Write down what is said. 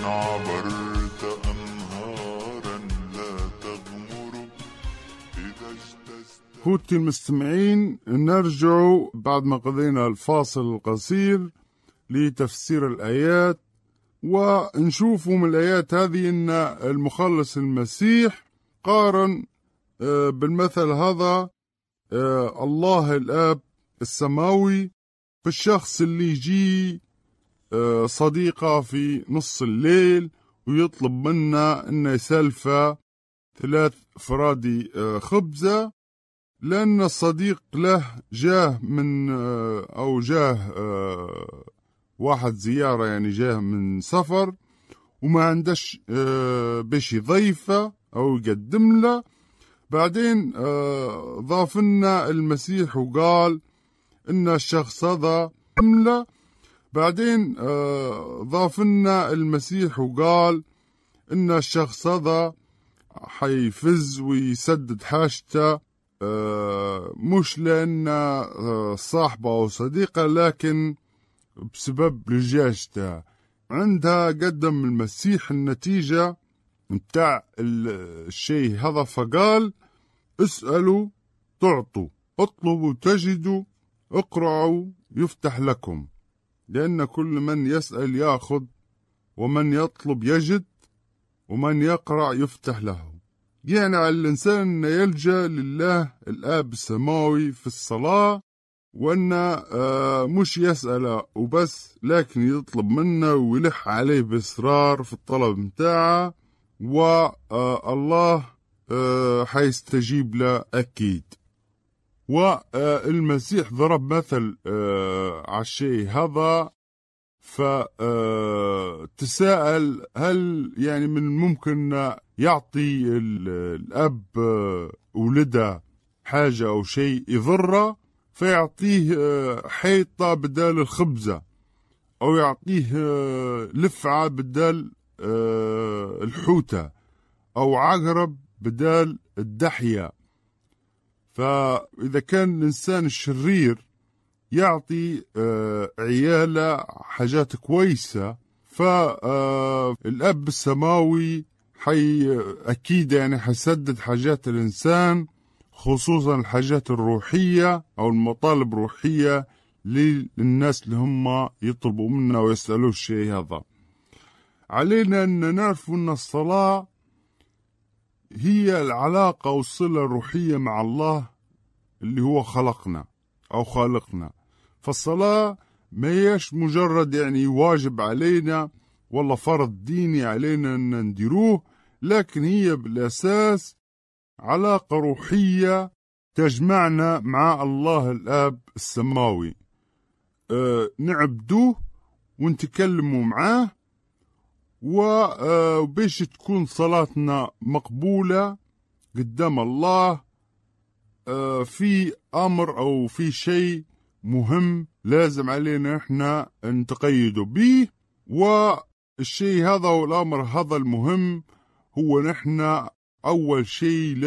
عبرت أنهارا لا تغمر إذا اجتزت. خوتي المستمعين، نرجع بعد ما قضينا الفاصل القصير لتفسير الآيات، ونشوف من الآيات هذه أن المخلص المسيح قارن بالمثل هذا الله الآب السماوي بالشخص اللي يجي صديقه في نص الليل ويطلب منا أنه يسلفه 3 فرادي خبزة، لأن الصديق له جاه من أو جاه واحد زيارة، يعني جاه من سفر وما عندش باش يضيفه أو يقدم له. بعدين ضاف لنا المسيح وقال إن الشخص هذا له. بعدين ضاف لنا المسيح وقال إن الشخص هذا حيفز ويسدد حاجته، مش لأن صاحبه أو صديقه، لكن بسبب لجاجته. عندها قدم المسيح النتيجة متاع الشيء هذا، فقال: اسألوا تعطوا، اطلبوا تجدوا، اقرعوا يفتح لكم، لأن كل من يسأل يأخذ، ومن يطلب يجد، ومن يقرع يفتح له. يعني على الإنسان أن يلجأ لله الآب السماوي في الصلاة، وأن مش يسأل وبس، لكن يطلب منه ويلح عليه بإصرار في الطلب متاعه، والله حيستجيب له أكيد. والمسيح ضرب مثل على الشيء هذا، فتساءل هل يعني من الممكن يعطي الأب ولده حاجة أو شيء يضره، فيعطيه حيطة بدال الخبزة، أو يعطيه لفعة بدال الحوتة، أو عقرب بدال الدحية. فإذا كان الإنسان الشرير يعطي عياله حاجات كويسة، فالأب السماوي أكيد يعني حيسدد حاجات الإنسان، خصوصا الحاجات الروحية أو المطالب الروحية للناس اللي هم يطلبوا منا ويسألوا الشيء هذا. علينا أن نعرف أن الصلاة هي العلاقة والصلة الروحية مع الله اللي هو خلقنا أو خالقنا. فالصلاة ما هيش مجرد يعني واجب علينا والله فرض ديني علينا أن نديروه، لكن هي بالأساس علاقة روحية تجمعنا مع الله الآب السماوي، نعبدوه ونتكلموا معاه، وبيش تكون صلاتنا مقبولة قدام الله في أمر أو في شيء مهم لازم علينا إحنا نتقيد به. والشيء هذا والأمر هذا المهم هو نحن أول شيء